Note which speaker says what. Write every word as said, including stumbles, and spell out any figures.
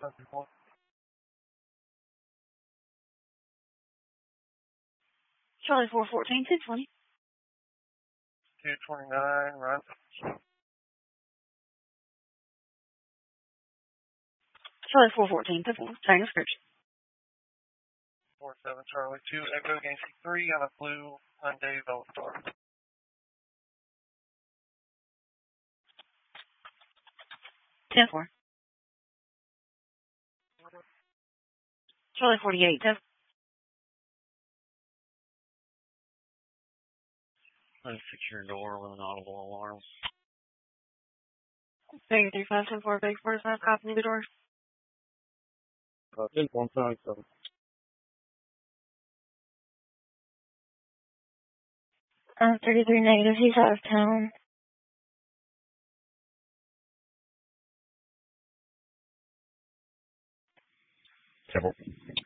Speaker 1: Charlie four fourteen, two twenty.
Speaker 2: two twenty-nine, run.
Speaker 1: Charlie four fourteen, two four, change description.
Speaker 2: four seven Charlie two, Echo Yankee three on a blue Hyundai Veloster.
Speaker 1: ten four. Charlie forty-eight, ten.
Speaker 3: Let's fix your door with an audible alarm.
Speaker 1: Figure three five seven four, big four five, copy the door.
Speaker 2: Uh, ten one five seven.
Speaker 1: Uh, thirty-three negative, he's out of town.
Speaker 3: Several.